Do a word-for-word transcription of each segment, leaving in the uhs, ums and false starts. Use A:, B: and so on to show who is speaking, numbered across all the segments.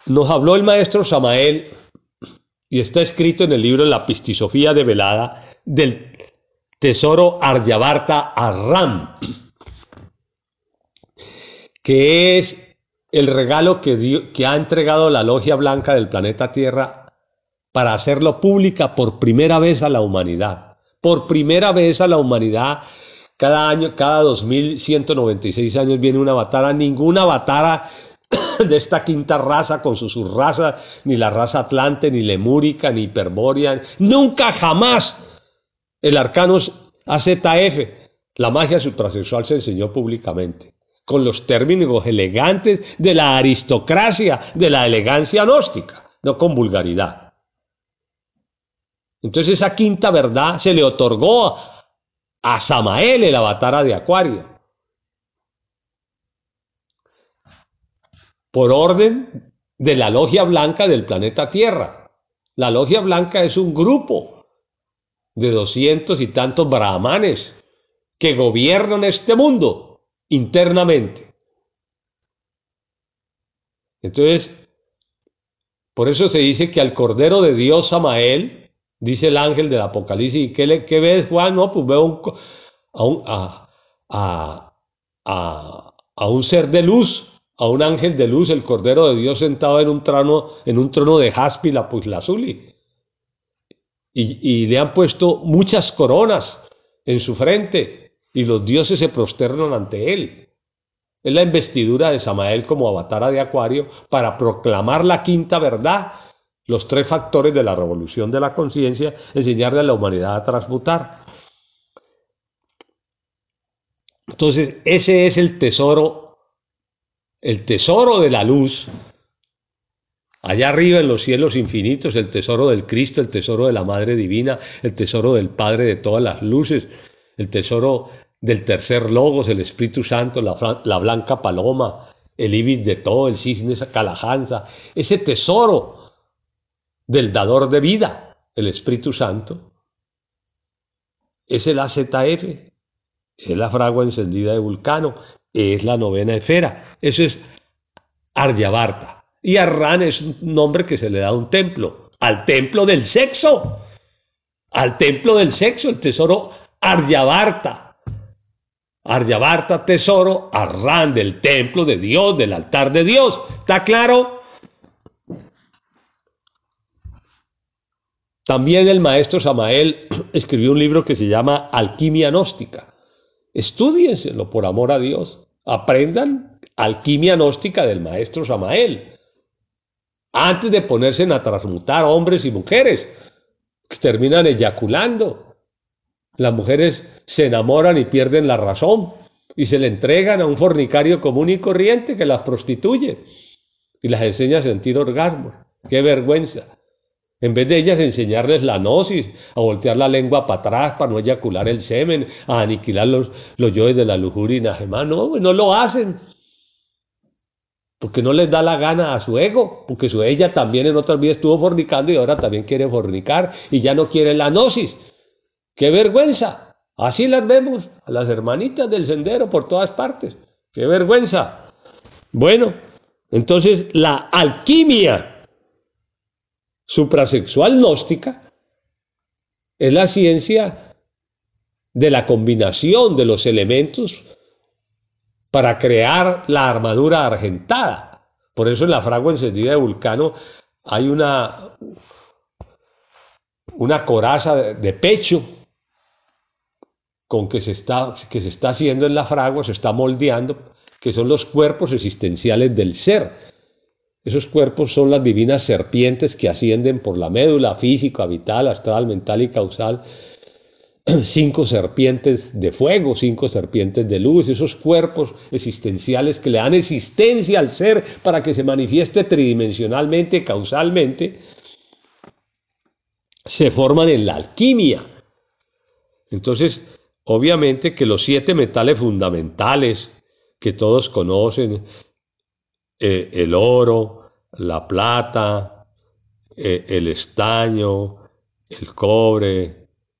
A: nos habló el maestro Samael, y está escrito en el libro La Pistisofía Develada, del tesoro Aryavarta Arram, que es el regalo que, dio, que ha entregado la Logia Blanca del planeta Tierra para hacerlo pública por primera vez a la humanidad. Por primera vez a la humanidad, cada año, cada dos mil ciento noventa y seis años viene una avatara, ninguna avatara de esta quinta raza con sus subrazas, ni la raza atlante, ni lemúrica, ni hiperbórea, nunca jamás el arcano A Z F, la magia suprasexual, se enseñó públicamente, con los términos elegantes de la aristocracia, de la elegancia gnóstica, no con vulgaridad. Entonces esa quinta verdad se le otorgó a Samael, el avatara de Acuario, por orden de la Logia Blanca del planeta Tierra. La Logia Blanca es un grupo de doscientos y tantos brahmanes que gobiernan este mundo internamente. Entonces, por eso se dice que al Cordero de Dios Samael, dice el ángel del Apocalipsis, ¿y qué, le, qué ves, Juan? No, pues veo un, a, un, a, a, a, a un ser de luz, a un ángel de luz, el Cordero de Dios sentado en un trono, en un trono de jaspe y lapislázuli. Y, y le han puesto muchas coronas en su frente, y los dioses se prosternan ante él. Es la investidura de Samael como avatara de Acuario para proclamar la quinta verdad, los tres factores de la revolución de la conciencia, enseñarle a la humanidad a transmutar. Entonces, ese es el tesoro, el tesoro de la luz. Allá arriba en los cielos infinitos, el tesoro del Cristo, el tesoro de la Madre Divina, el tesoro del Padre de todas las luces, el tesoro del tercer Logos, el Espíritu Santo, la, la blanca paloma, el ibis de todo, el cisne calajanza, ese tesoro del dador de vida, el Espíritu Santo, es el A Z F, es la fragua encendida de Vulcano, es la novena esfera, eso es Aryavarta. Y Arran es un nombre que se le da a un templo, al templo del sexo, al templo del sexo, el tesoro Aryavarta. Aryavarta, tesoro, Arran, del templo de Dios, del altar de Dios. ¿Está claro? También el maestro Samael escribió un libro que se llama Alquimia Gnóstica. Estúdienselo por amor a Dios. Aprendan alquimia gnóstica del maestro Samael, antes de ponerse a transmutar hombres y mujeres que terminan eyaculando. Las mujeres se enamoran y pierden la razón y se le entregan a un fornicario común y corriente que las prostituye y las enseña a sentir orgasmos. ¡Qué vergüenza! En vez de ellas enseñarles la gnosis, a voltear la lengua para atrás para no eyacular el semen, a aniquilar los, los yoes de la lujuria y najemá, no, no lo hacen. Porque no les da la gana a su ego, porque su ella también en otras vidas estuvo fornicando y ahora también quiere fornicar y ya no quiere la gnosis. ¡Qué vergüenza! Así las vemos, a las hermanitas del sendero por todas partes. ¡Qué vergüenza! Bueno, entonces la alquimia suprasexual gnóstica es la ciencia de la combinación de los elementos para crear la armadura argentada. Por eso en la fragua encendida de Vulcano hay una, una coraza de, de pecho con que se, está, que se está haciendo en la fragua, se está moldeando, que son los cuerpos existenciales del ser. Esos cuerpos son las divinas serpientes que ascienden por la médula física, vital, astral, mental y causal. Cinco serpientes de fuego, cinco serpientes de luz, esos cuerpos existenciales que le dan existencia al ser para que se manifieste tridimensionalmente, causalmente, se forman en la alquimia. Entonces, obviamente que los siete metales fundamentales que todos conocen, eh, el oro, la plata, eh, el estaño, el cobre,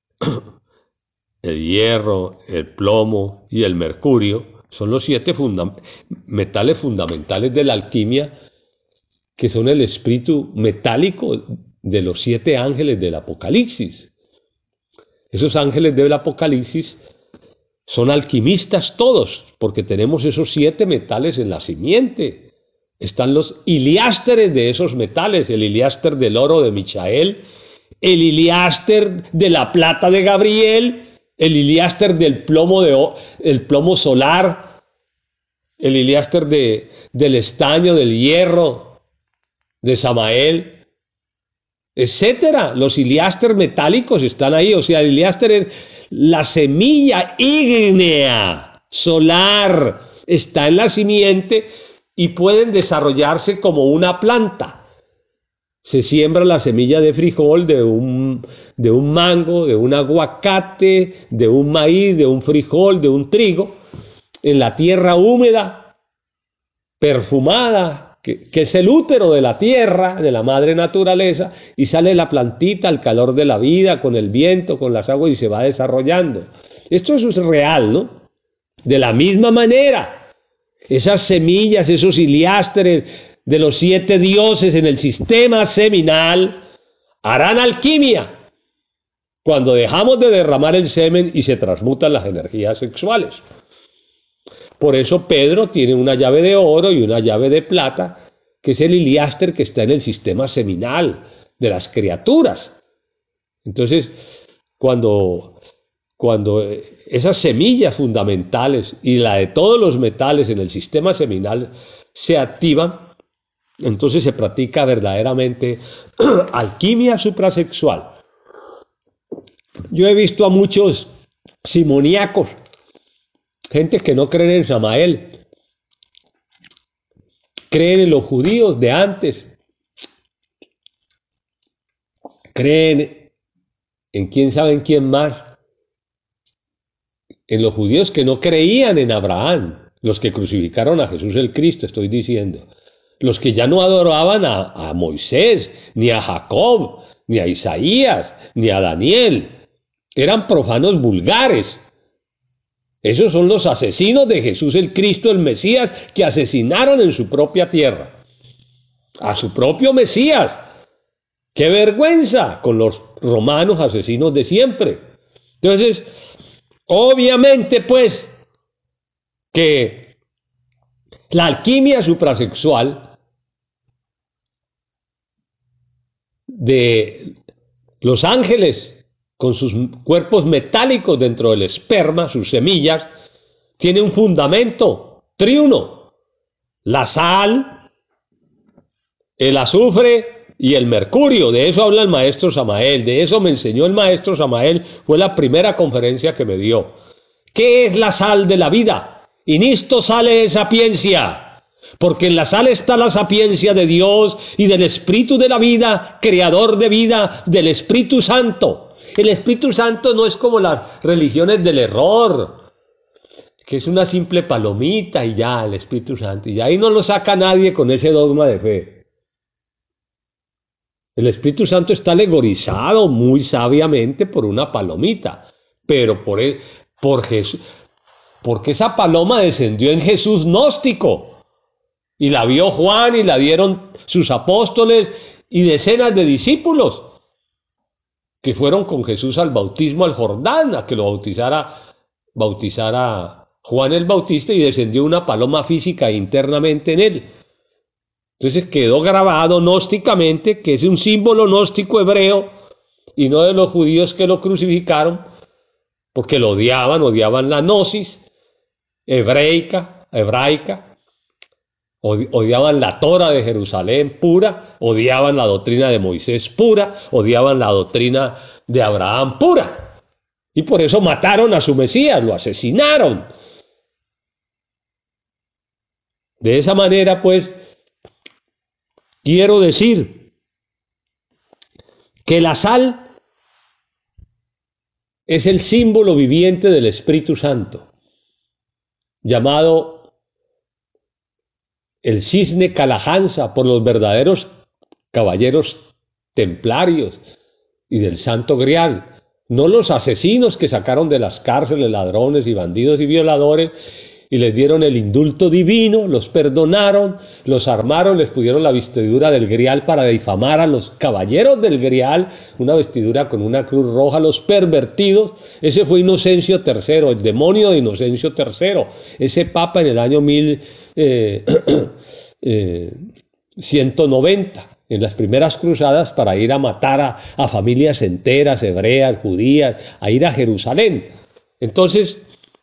A: el hierro, el plomo y el mercurio, son los siete funda- metales fundamentales de la alquimia que son el espíritu metálico de los siete ángeles del Apocalipsis. Esos ángeles del Apocalipsis son alquimistas todos, porque tenemos esos siete metales en la simiente. Están los iliásteres de esos metales, el iliáster del oro de Michael, el iliáster de la plata de Gabriel, el iliáster del plomo, de, el plomo solar, el iliáster de, del estaño, del hierro, de Samael, etcétera. Los iliáster metálicos están ahí, o sea, el iliáster es la semilla ígnea solar, está en la simiente y pueden desarrollarse como una planta. Se siembra la semilla de frijol, de un, de un mango, de un aguacate, de un maíz, de un frijol, de un trigo, en la tierra húmeda, perfumada, que, que es el útero de la tierra, de la madre naturaleza, y sale la plantita al calor de la vida, con el viento, con las aguas, y se va desarrollando. Esto es real, ¿no? De la misma manera, esas semillas, esos iliásteres de los siete dioses en el sistema seminal harán alquimia cuando dejamos de derramar el semen y se transmutan las energías sexuales. Por eso Pedro tiene una llave de oro y una llave de plata, que es el iliáster que está en el sistema seminal de las criaturas. Entonces, cuando, cuando esas semillas fundamentales y la de todos los metales en el sistema seminal se activan, entonces se practica verdaderamente alquimia suprasexual. Yo he visto a muchos simoníacos, gente que no creen en Samael, creen en los judíos de antes, creen en quién sabe en quién más, en los judíos que no creían en Abraham, los que crucificaron a Jesús el Cristo, estoy diciendo, los que ya no adoraban a, a Moisés, ni a Jacob, ni a Isaías, ni a Daniel, eran profanos vulgares. Esos son los asesinos de Jesús el Cristo, el Mesías, que asesinaron en su propia tierra a su propio Mesías. ¡Qué vergüenza! Con los romanos asesinos de siempre. Entonces, obviamente, pues, que la alquimia suprasexual de los ángeles con sus cuerpos metálicos dentro del esperma, sus semillas, tiene un fundamento triuno: la sal, el azufre y el mercurio. De eso habla el maestro Samael, de eso me enseñó el maestro Samael, fue la primera conferencia que me dio. ¿Qué es la sal de la vida? In isto sale sapiencia, porque en la sal está la sapiencia de Dios y del Espíritu de la vida, creador de vida, del Espíritu Santo. El Espíritu Santo no es como las religiones del error, que es una simple palomita y ya, el Espíritu Santo, y ahí no lo saca nadie con ese dogma de fe. El Espíritu Santo está alegorizado muy sabiamente por una palomita, pero por, el, por Jesús, porque esa paloma descendió en Jesús gnóstico, y la vio Juan y la vieron sus apóstoles y decenas de discípulos que fueron con Jesús al bautismo al Jordán, a que lo bautizara, bautizara Juan el Bautista, y descendió una paloma física internamente en él. Entonces quedó grabado gnósticamente, que es un símbolo gnóstico hebreo, y no de los judíos que lo crucificaron, porque lo odiaban, odiaban la gnosis hebreica, hebraica, odiaban la Torah de Jerusalén pura, odiaban la doctrina de Moisés pura, odiaban la doctrina de Abraham pura, y por eso mataron a su Mesías, lo asesinaron. De esa manera, pues, quiero decir que la sal es el símbolo viviente del Espíritu Santo, llamado el cisne Calajanza por los verdaderos caballeros templarios y del Santo Grial, no los asesinos que sacaron de las cárceles ladrones y bandidos y violadores y les dieron el indulto divino, los perdonaron, los armaron, les pusieron la vestidura del Grial para difamar a los caballeros del Grial, una vestidura con una cruz roja, los pervertidos. Ese fue Inocencio tercero, el demonio de Inocencio tercero, ese papa en el año mil ciento noventa, en las primeras cruzadas para ir a matar a, a familias enteras, hebreas, judías, a ir a Jerusalén. Entonces,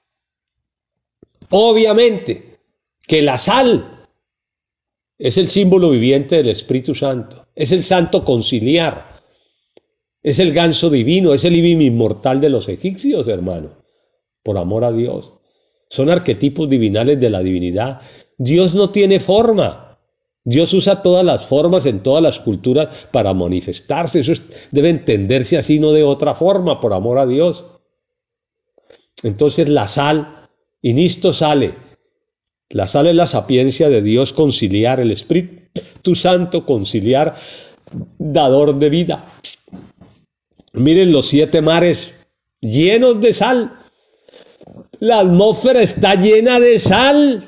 A: obviamente que la sal es el símbolo viviente del Espíritu Santo, es el santo conciliar, es el ganso divino, es el ibis inmortal de los egipcios, hermano, por amor a Dios. Son arquetipos divinales de la divinidad. Dios no tiene forma. Dios usa todas las formas en todas las culturas para manifestarse. Eso es, debe entenderse así, no de otra forma, por amor a Dios. Entonces la sal, inisto sale. La sal es la sapiencia de Dios conciliar, el Espíritu Santo conciliar, dador de vida. Miren los siete mares llenos de sal. La atmósfera está llena de sal.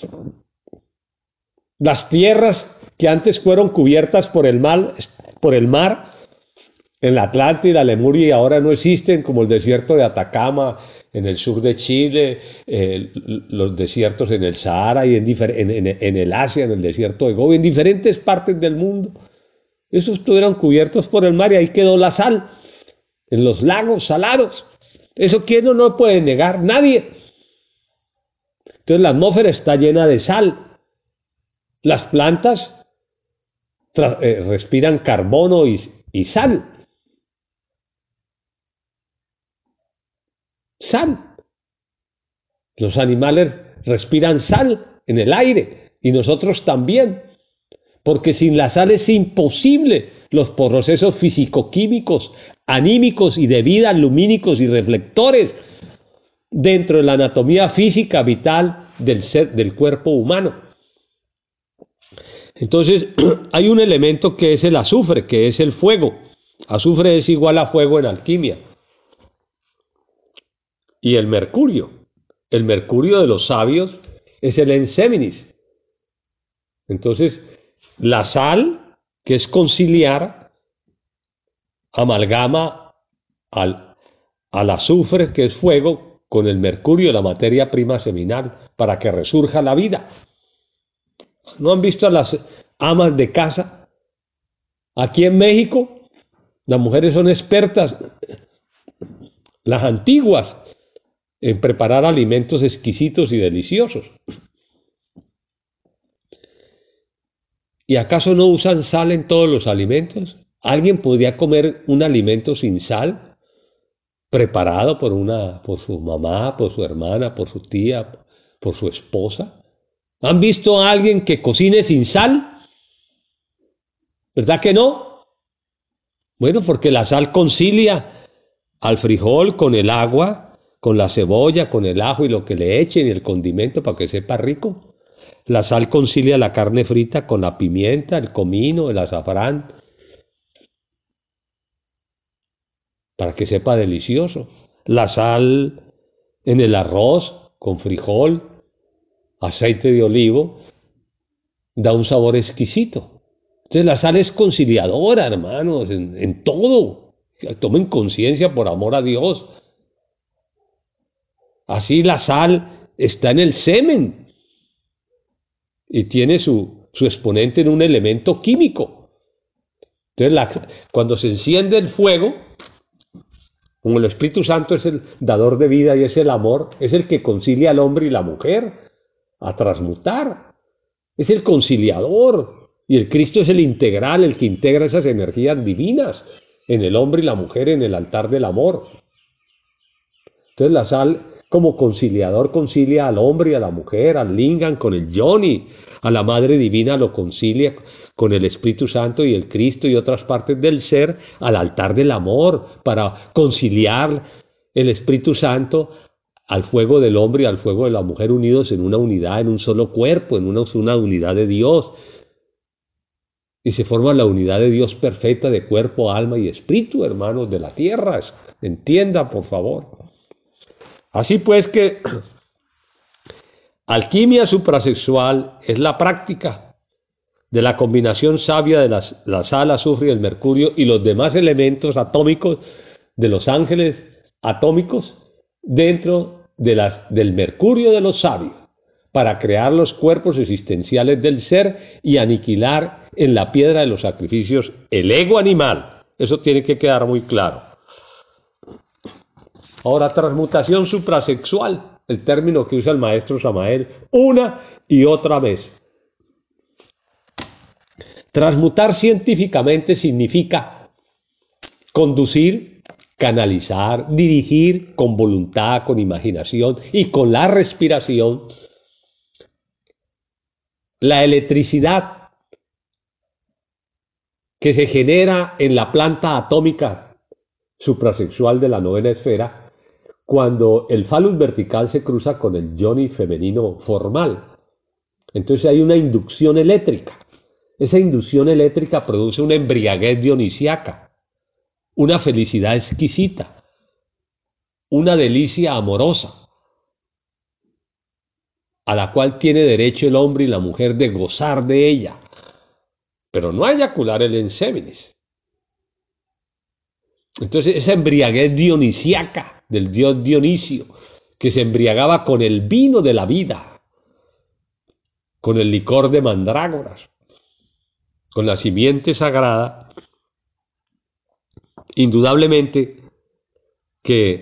A: Las tierras que antes fueron cubiertas por el mar, por el mar en la Atlántida, Lemuria, y ahora no existen, como el desierto de Atacama en el sur de Chile, eh, los desiertos en el Sahara y en, en, en, en el Asia, en el desierto de Gobi, en diferentes partes del mundo. Esos estuvieron cubiertos por el mar y ahí quedó la sal, en los lagos salados. Eso quién no lo puede negar, nadie. Entonces la atmósfera está llena de sal. Las plantas eh, respiran carbono y, y sal. Sal. Los animales respiran sal en el aire y nosotros también, porque sin la sal es imposible los procesos físico-químicos, anímicos y de vida, lumínicos y reflectores dentro de la anatomía física vital del ser, del cuerpo humano. Entonces, hay un elemento que es el azufre, que es el fuego. Azufre es igual a fuego en alquimia. Y el mercurio. El mercurio de los sabios es el enseminis. Entonces, la sal, que es conciliar, amalgama al, al azufre, que es fuego, con el mercurio, la materia prima seminal, para que resurja la vida. ¿No han visto a las amas de casa? Aquí en México, las mujeres son expertas, las antiguas, en preparar alimentos exquisitos y deliciosos. ¿Y acaso no usan sal en todos los alimentos? ¿Alguien podría comer un alimento sin sal? Preparado por una, por su mamá, por su hermana, por su tía, por su esposa. ¿Han visto a alguien que cocine sin sal? ¿Verdad que no? Bueno, porque la sal concilia al frijol con el agua, con la cebolla, con el ajo y lo que le echen y el condimento para que sepa rico. La sal concilia la carne frita con la pimienta, el comino, el azafrán, para que sepa delicioso. La sal en el arroz con frijol, aceite de olivo, da un sabor exquisito. Entonces la sal es conciliadora, hermanos, en, en todo. Tomen conciencia por amor a Dios. Así la sal está en el semen y tiene su, su exponente en un elemento químico. Entonces la, cuando se enciende el fuego, como el Espíritu Santo es el dador de vida y es el amor, es el que concilia al hombre y la mujer a transmutar, es el conciliador, y el Cristo es el integral, el que integra esas energías divinas en el hombre y la mujer en el altar del amor. Entonces la sal como conciliador concilia al hombre y a la mujer, al lingam con el yoni, a la Madre Divina lo concilia con el Espíritu Santo y el Cristo y otras partes del ser al altar del amor para conciliar el Espíritu Santo al fuego del hombre y al fuego de la mujer unidos en una unidad, en un solo cuerpo, en una, una unidad de Dios. Y se forma la unidad de Dios perfecta de cuerpo, alma y espíritu, hermanos de la tierra. Entienda, por favor. Así pues que alquimia suprasexual es la práctica de la combinación sabia de las, la sal, azufre y el mercurio y los demás elementos atómicos de los ángeles atómicos dentro de las, del mercurio de los sabios, para crear los cuerpos existenciales del ser y aniquilar en la piedra de los sacrificios el ego animal. Eso tiene que quedar muy claro. Ahora, transmutación suprasexual, el término que usa el maestro Samael una y otra vez. Transmutar científicamente significa conducir, canalizar, dirigir con voluntad, con imaginación y con la respiración la electricidad que se genera en la planta atómica suprasexual de la novena esfera cuando el falus vertical se cruza con el yoni femenino formal. Entonces hay una inducción eléctrica. Esa inducción eléctrica produce una embriaguez dionisiaca, una felicidad exquisita, una delicia amorosa, a la cual tiene derecho el hombre y la mujer de gozar de ella, pero no a eyacular el ensémenes. Entonces esa embriaguez dionisiaca del dios Dionisio, que se embriagaba con el vino de la vida, con el licor de mandrágoras, con la simiente sagrada, indudablemente que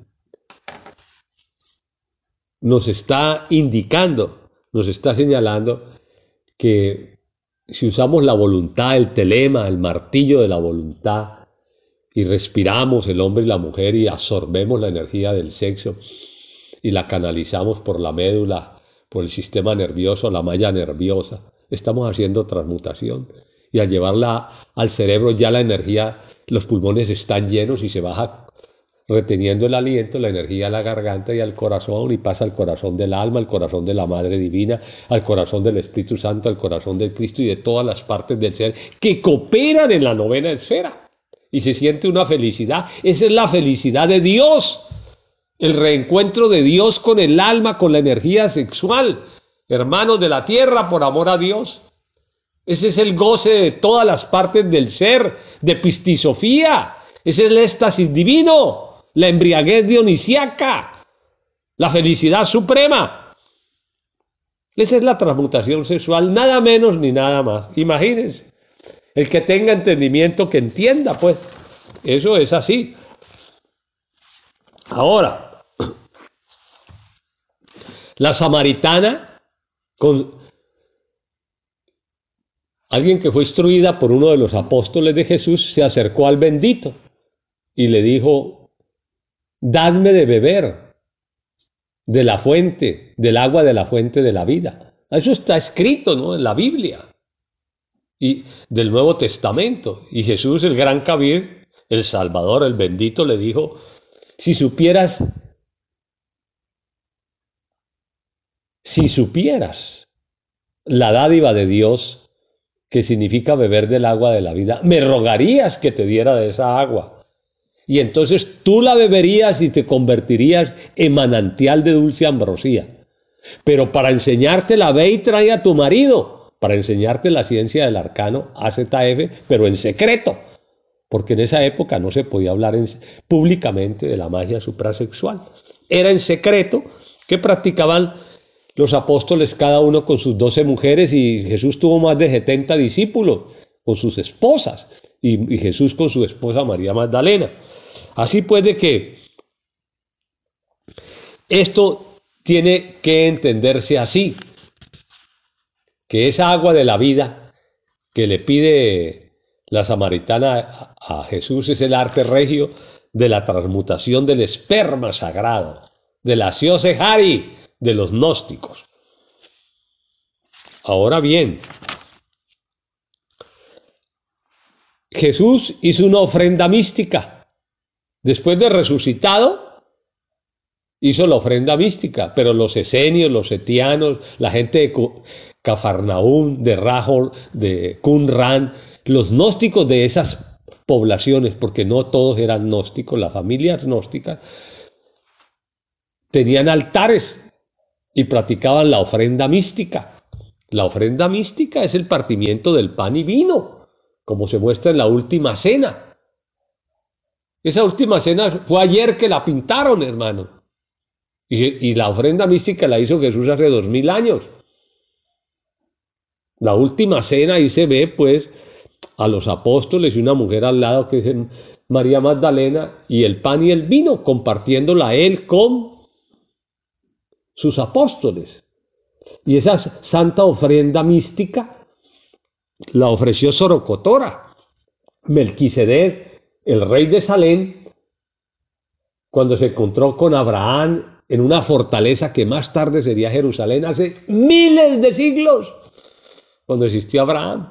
A: nos está indicando, nos está señalando que si usamos la voluntad, el telema, el martillo de la voluntad, y respiramos el hombre y la mujer y absorbemos la energía del sexo y la canalizamos por la médula, por el sistema nervioso, la malla nerviosa, estamos haciendo transmutación. Y al llevarla al cerebro ya la energía, los pulmones están llenos y se baja reteniendo el aliento, la energía a la garganta y al corazón, y pasa al corazón del alma, al corazón de la Madre Divina, al corazón del Espíritu Santo, al corazón del Cristo y de todas las partes del ser que cooperan en la novena esfera. Y se siente una felicidad. Esa es la felicidad de Dios, el reencuentro de Dios con el alma, con la energía sexual. Hermanos de la tierra, por amor a Dios. Ese es el goce de todas las partes del ser, de pistisofía. Ese es el éxtasis divino, la embriaguez dionisiaca, la felicidad suprema. Esa es la transmutación sexual, nada menos ni nada más. Imagínense. El que tenga entendimiento, que entienda, pues, eso es así. Ahora, la samaritana, con alguien que fue instruida por uno de los apóstoles de Jesús, se acercó al bendito y le dijo: dadme de beber de la fuente, del agua de la fuente de la vida. Eso está escrito, ¿no?, en la Biblia y del Nuevo Testamento. Y Jesús, el gran Kabir, el Salvador, el bendito, le dijo: si supieras, si supieras la dádiva de Dios, que significa beber del agua de la vida, me rogarías que te diera de esa agua. Y entonces tú la beberías y te convertirías en manantial de dulce ambrosía. Pero para enseñártela, ve y trae a tu marido, para enseñarte la ciencia del arcano A Z F, pero en secreto, porque en esa época no se podía hablar en, públicamente de la magia suprasexual. Era en secreto que practicaban los apóstoles, cada uno con sus doce mujeres, y Jesús tuvo más de setenta discípulos con sus esposas, y, y Jesús con su esposa María Magdalena. Así pues, de que esto tiene que entenderse así, que esa agua de la vida que le pide la samaritana a Jesús es el arte regio de la transmutación del esperma sagrado, de la Siosehari, de los gnósticos. Ahora bien, Jesús hizo una ofrenda mística. Después de resucitado, hizo la ofrenda mística, pero los esenios, los etianos, la gente de Cafarnaúm, de Rahor, de Qumran, los gnósticos de esas poblaciones, porque no todos eran gnósticos, las familias gnósticas tenían altares y practicaban la ofrenda mística, La ofrenda mística es el partimiento del pan y vino, como se muestra en la última cena. Esa última cena fue ayer que la pintaron, hermano. Y, y la ofrenda mística la hizo Jesús hace dos mil años. La última cena, ahí se ve pues a los apóstoles y una mujer al lado que es María Magdalena, y el pan y el vino, compartiéndola él con sus apóstoles. Y esa santa ofrenda mística la ofreció Sorocotora. Melquisedec, el rey de Salem, cuando se encontró con Abraham en una fortaleza que más tarde sería Jerusalén, hace miles de siglos, cuando existió Abraham.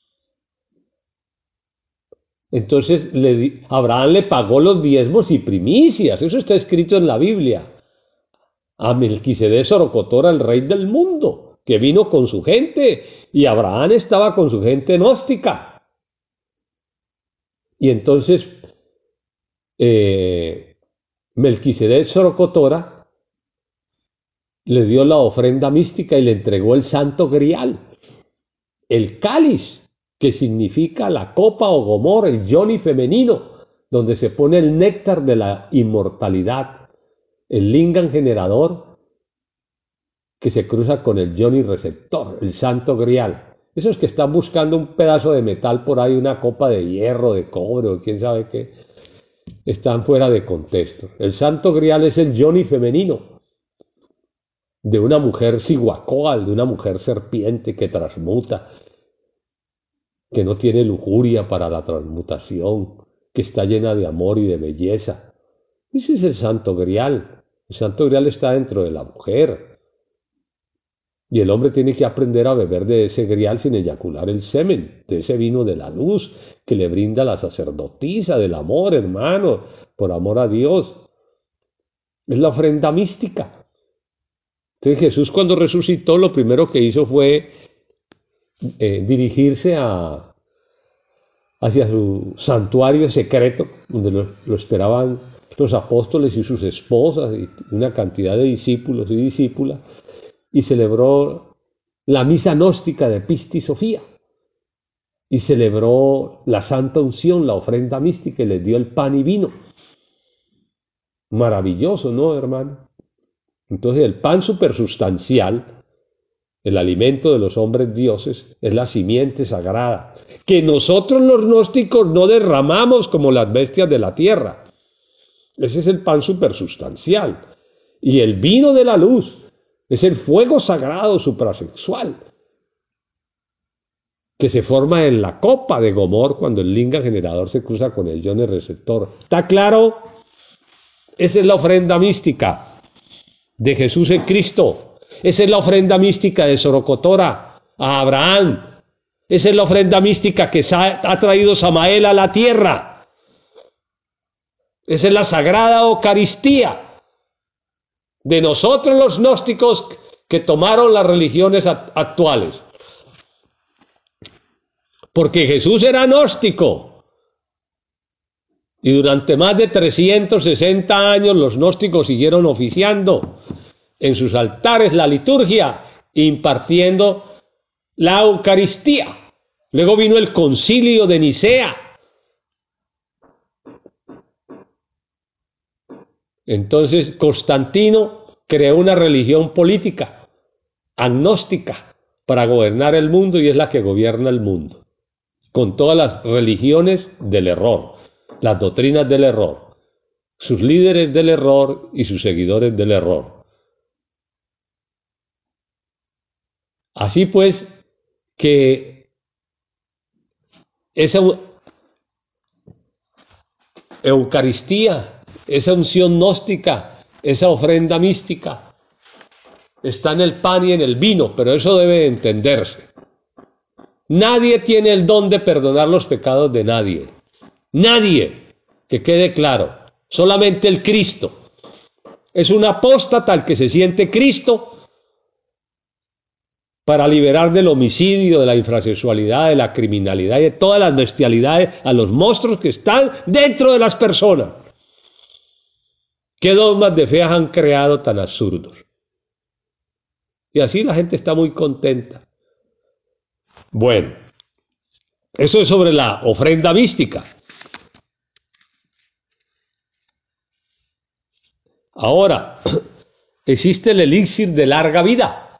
A: Entonces le, Abraham le pagó los diezmos y primicias, eso está escrito en la Biblia, a Melquisedec Sorocotora, el rey del mundo, que vino con su gente, y Abraham estaba con su gente gnóstica. Y entonces eh, Melquisedec Sorocotora le dio la ofrenda mística y le entregó el santo grial, el cáliz, que significa la copa o gomor, el yoni femenino, donde se pone el néctar de la inmortalidad, el lingam generador, que se cruza con el yoni receptor, el santo grial. Esos que están buscando un pedazo de metal por ahí, una copa de hierro, de cobre o quién sabe qué, están fuera de contexto. El santo grial es el yoni femenino, de una mujer Cihuacóatl, de una mujer serpiente que transmuta, que no tiene lujuria para la transmutación, que está llena de amor y de belleza. Ese es el santo grial. El santo grial está dentro de la mujer. Y el hombre tiene que aprender a beber de ese grial sin eyacular el semen, de ese vino de la luz que le brinda la sacerdotisa del amor, hermano, por amor a Dios. Es la ofrenda mística. Entonces Jesús, cuando resucitó, lo primero que hizo fue eh, dirigirse a, hacia su santuario secreto, donde lo, lo esperaban los apóstoles y sus esposas y una cantidad de discípulos y discípulas, y celebró la misa gnóstica de Pistis Sofía, y celebró la santa unción, la ofrenda mística, y les dio el pan y vino. Maravilloso, ¿no, hermano? Entonces el pan supersustancial, el alimento de los hombres dioses, es la simiente sagrada, que nosotros los gnósticos no derramamos como las bestias de la tierra. Ese es el pan supersustancial. Y el vino de la luz es el fuego sagrado suprasexual, que se forma en la copa de Gomor cuando el lingam generador se cruza con el yoni receptor. ¿Está claro? Esa es la ofrenda mística de Jesús en Cristo. Esa es la ofrenda mística de Sorocotora a Abraham. Esa es la ofrenda mística que ha traído Samael a la tierra. Esa es la sagrada Eucaristía de nosotros los gnósticos que tomaron las religiones actuales. Porque Jesús era gnóstico. Y durante más de trescientos sesenta años los gnósticos siguieron oficiando en sus altares la liturgia, impartiendo la Eucaristía. Luego vino el concilio de Nicea. Entonces Constantino creó una religión política, agnóstica, para gobernar el mundo, y es la que gobierna el mundo, con todas las religiones del error, las doctrinas del error, sus líderes del error y sus seguidores del error. Así pues, que esa Eucaristía, esa unción gnóstica, esa ofrenda mística, está en el pan y en el vino, pero eso debe entenderse. Nadie tiene el don de perdonar los pecados de nadie. Nadie, que quede claro, solamente el Cristo. Es un apóstata el que se siente Cristo para liberar del homicidio, de la infrasexualidad, de la criminalidad y de todas las bestialidades a los monstruos que están dentro de las personas. ¿Qué dogmas de fe han creado tan absurdos? Y así la gente está muy contenta. Bueno, eso es sobre la ofrenda mística. Ahora, existe el elixir de larga vida.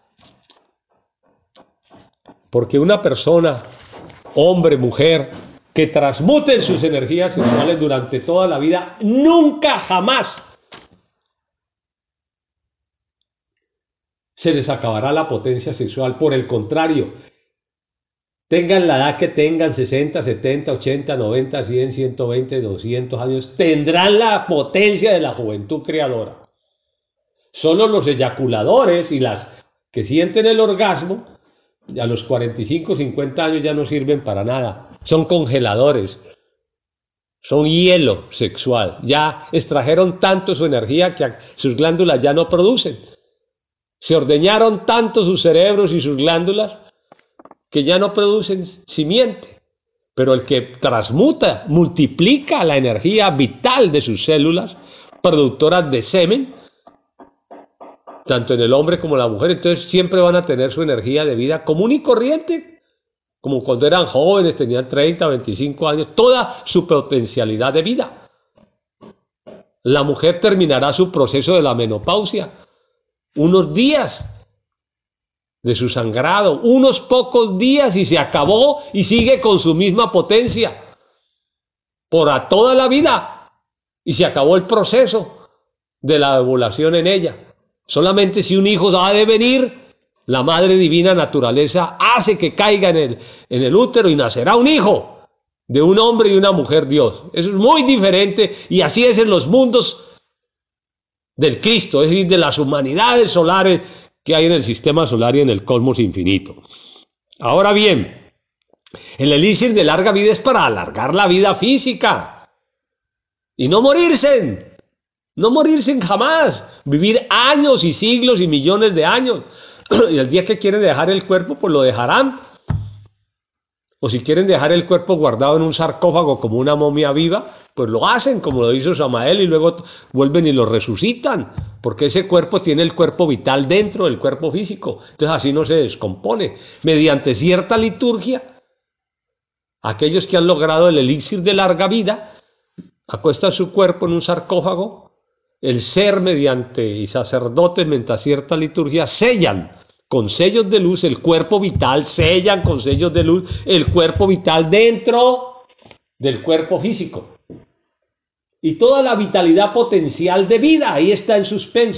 A: Porque una persona, hombre, mujer, que transmuten sus energías sexuales durante toda la vida, nunca jamás se les acabará la potencia sexual. Por el contrario, tengan la edad que tengan, sesenta, setenta, ochenta, noventa, cien, ciento veinte, doscientos años, tendrán la potencia de la juventud creadora. Solo los eyaculadores y las que sienten el orgasmo, a los cuarenta y cinco, cincuenta años ya no sirven para nada. Son congeladores, son hielo sexual. Ya extrajeron tanto su energía que sus glándulas ya no producen. Se ordeñaron tanto sus cerebros y sus glándulas que ya no producen simiente. Pero el que transmuta, multiplica la energía vital de sus células productoras de semen, tanto en el hombre como en la mujer, entonces siempre van a tener su energía de vida común y corriente, como cuando eran jóvenes, tenían treinta, veinticinco años, toda su potencialidad de vida. La mujer terminará su proceso de la menopausia, unos días de su sangrado, unos pocos días y se acabó y sigue con su misma potencia por a toda la vida y se acabó el proceso de la ovulación en ella. Solamente si un hijo ha de venir, la madre divina naturaleza hace que caiga en el, en el útero y nacerá un hijo de un hombre y una mujer Dios. Eso es muy diferente y así es en los mundos del Cristo, es decir, de las humanidades solares que hay en el sistema solar y en el cosmos infinito. Ahora bien, el elixir de larga vida es para alargar la vida física y no morirse, no morirse jamás, vivir años y siglos y millones de años. Y el día que quieren dejar el cuerpo, pues lo dejarán. O si quieren dejar el cuerpo guardado en un sarcófago como una momia viva, pues lo hacen, como lo hizo Samael, y luego vuelven y lo resucitan, porque ese cuerpo tiene el cuerpo vital dentro del cuerpo físico, entonces así no se descompone. Mediante cierta liturgia, aquellos que han logrado el elixir de larga vida, acuestan su cuerpo en un sarcófago, el ser mediante y sacerdotes, mediante cierta liturgia, sellan con sellos de luz el cuerpo vital, sellan con sellos de luz el cuerpo vital dentro del cuerpo físico. Y toda la vitalidad potencial de vida ahí está en suspenso,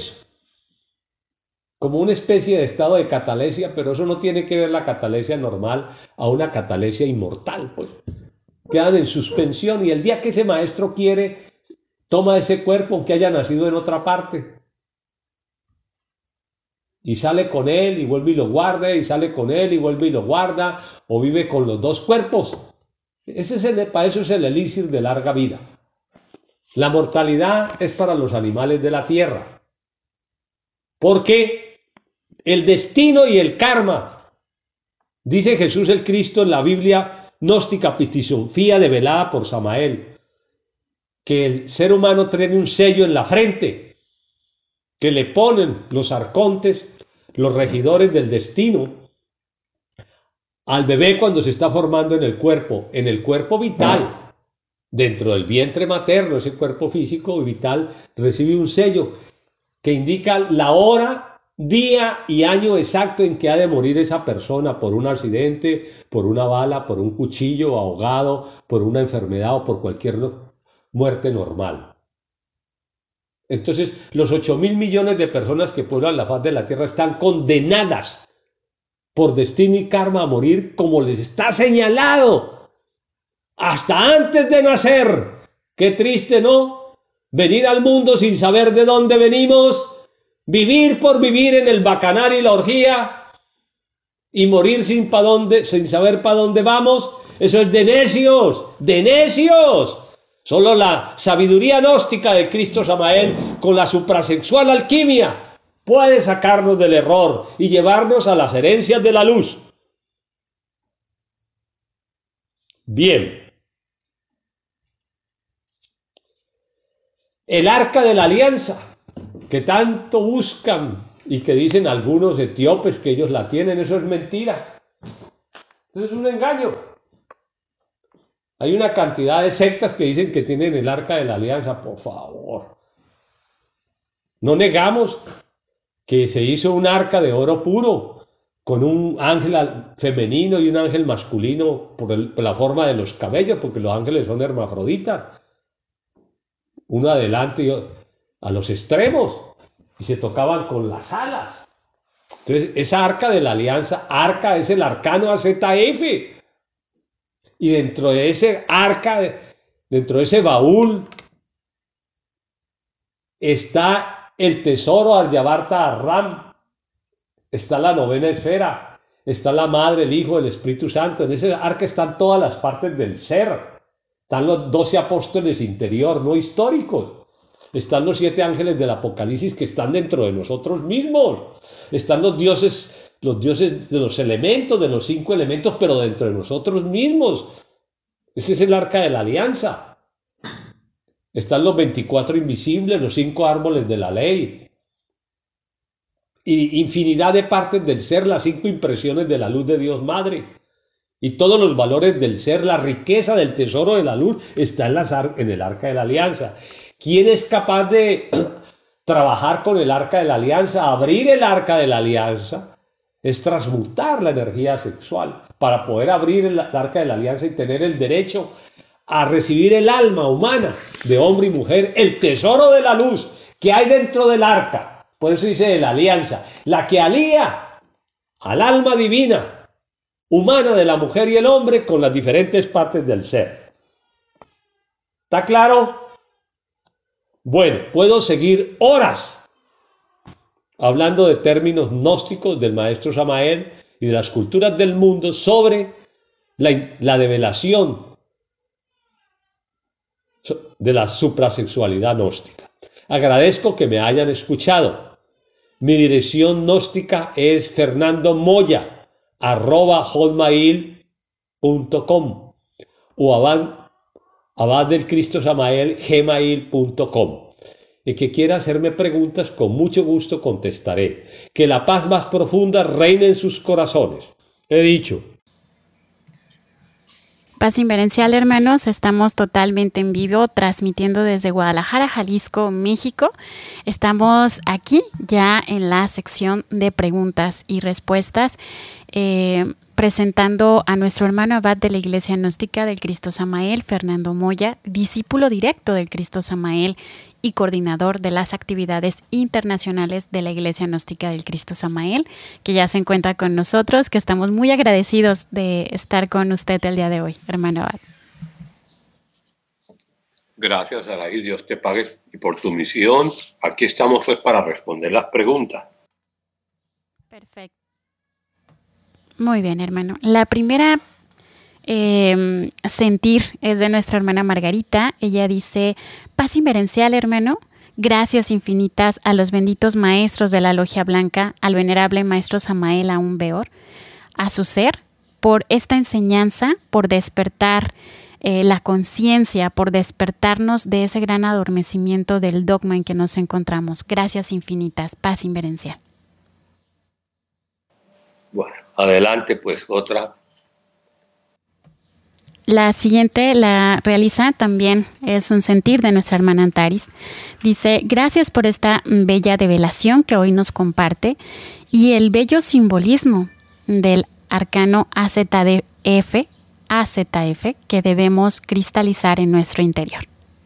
A: como una especie de estado de catalesia, pero eso no tiene que ver la catalesia normal a una catalesia inmortal, pues. Quedan en suspensión y el día que ese maestro quiere, toma ese cuerpo aunque haya nacido en otra parte y sale con él y vuelve y lo guarda, y sale con él y vuelve y lo guarda, o vive con los dos cuerpos. Ese es el, para eso es el elixir de larga vida. La mortalidad es para los animales de la tierra, porque el destino y el karma, dice Jesús el Cristo en la Biblia gnóstica Pistisofía develada por Samael, que el ser humano tiene un sello en la frente, que le ponen los arcontes, los regidores del destino, al bebé cuando se está formando en el cuerpo, en el cuerpo vital, dentro del vientre materno, ese cuerpo físico y vital recibe un sello que indica la hora, día y año exacto en que ha de morir esa persona por un accidente, por una bala, por un cuchillo, ahogado, por una enfermedad o por cualquier muerte normal. Entonces, los ocho mil millones de personas que pueblan la faz de la tierra están condenadas por destino y karma a morir como les está señalado hasta antes de nacer. Qué triste, ¿no? Venir al mundo sin saber de dónde venimos, vivir por vivir en el bacanar y la orgía y morir sin, pa dónde, sin saber para dónde vamos. Eso es de necios, de necios. Solo la sabiduría gnóstica de Cristo Samael con la suprasexual alquimia puede sacarnos del error y llevarnos a las herencias de la luz. Bien. El arca de la alianza, que tanto buscan y que dicen algunos etíopes que ellos la tienen, eso es mentira. Entonces es un engaño. Hay una cantidad de sectas que dicen que tienen el arca de la alianza, por favor. No negamos que se hizo un arca de oro puro, con un ángel femenino y un ángel masculino por, el, por la forma de los cabellos, porque los ángeles son hermafroditas. Uno adelante y otro a los extremos, y se tocaban con las alas. Entonces, esa arca de la alianza, arca es el arcano A Z F. Y dentro de ese arca, dentro de ese baúl, está el tesoro Aryavarta Arram, está la novena esfera, está la Madre, el Hijo, el Espíritu Santo. En ese arca están todas las partes del ser. Están los doce apóstoles interior, no históricos. Están los siete ángeles del Apocalipsis que están dentro de nosotros mismos. Están los dioses, los dioses de los elementos, de los cinco elementos, pero dentro de nosotros mismos. Ese es el arca de la alianza. Están los veinticuatro invisibles, los cinco árboles de la ley. Y infinidad de partes del ser, las cinco impresiones de la luz de Dios Madre. Y todos los valores del ser, la riqueza del tesoro de la luz está en, las ar- en el arca de la alianza. ¿Quién es capaz de trabajar con el arca de la alianza? Abrir el arca de la alianza es transmutar la energía sexual para poder abrir el arca de la alianza y tener el derecho a recibir el alma humana de hombre y mujer, el tesoro de la luz que hay dentro del arca. Por eso dice de la alianza, la que alía al alma divina humana de la mujer y el hombre con las diferentes partes del ser. ¿Está claro? Bueno, puedo seguir horas hablando de términos gnósticos del maestro Samael y de las culturas del mundo sobre la, la develación de la suprasexualidad gnóstica. Agradezco que me hayan escuchado. Mi dirección gnóstica es Fernando Moya arroba hotmail punto com o abad, abad del Cristo Samael gmail punto com. El que quiera hacerme preguntas, con mucho gusto contestaré. Que la paz más profunda reine en sus corazones. He dicho.
B: Paz inverencial, hermanos, estamos totalmente en vivo, transmitiendo desde Guadalajara, Jalisco, México. Estamos aquí ya en la sección de preguntas y respuestas, eh, presentando a nuestro hermano abad de la Iglesia Gnóstica del Cristo Samael, Fernando Moya, discípulo directo del Cristo Samael y coordinador de las actividades internacionales de la Iglesia Gnóstica del Cristo Samael, que ya se encuentra con nosotros, que estamos muy agradecidos de estar con usted el día de hoy, hermano abad.
C: Gracias, Araí, Dios te pague y por tu misión. Aquí estamos pues para responder las preguntas.
B: Perfecto. Muy bien, hermano. La primera Eh, sentir es de nuestra hermana Margarita. Ella dice: paz inverencial, hermano, gracias infinitas a los benditos maestros de la Logia Blanca, al venerable maestro Samael Aún Weor, a su ser, por esta enseñanza, por despertar eh, la conciencia, por despertarnos de ese gran adormecimiento del dogma en que nos encontramos. Gracias infinitas, paz inverencial.
C: Bueno, adelante pues otra.
B: La siguiente la realiza también, es un sentir de nuestra hermana Antaris. Dice: gracias por esta bella develación que hoy nos comparte y el bello simbolismo del arcano A Z F, A Z F que debemos cristalizar en nuestro interior.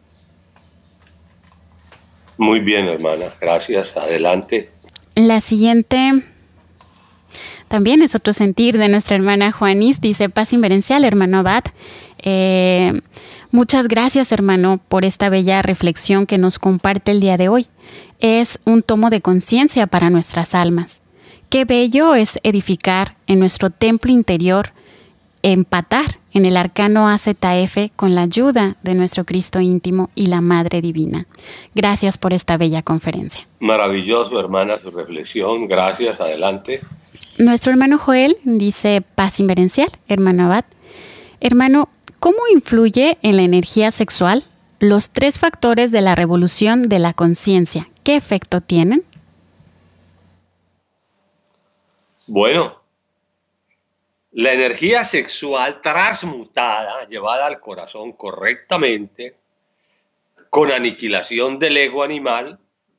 C: Muy bien, hermana, gracias, adelante.
B: La siguiente también es otro sentir de nuestra hermana Juanis. Dice: paz inverencial, hermano abad. Eh, muchas gracias, hermano, por esta bella reflexión que nos comparte el día de hoy. Es un tomo de conciencia para nuestras almas. Qué bello es edificar en nuestro templo interior, empatar en el arcano A Z F con la ayuda de nuestro Cristo íntimo y la Madre Divina. Gracias por esta bella conferencia.
C: Maravilloso, hermana, su reflexión. Gracias, adelante.
B: Nuestro hermano Joel dice: paz inverencial, hermano abad. Hermano, ¿cómo influye en la energía sexual los tres factores de la revolución de la conciencia? ¿Qué efecto tienen?
C: Bueno, La energía sexual transmutada, llevada al corazón correctamente, con aniquilación del ego animal,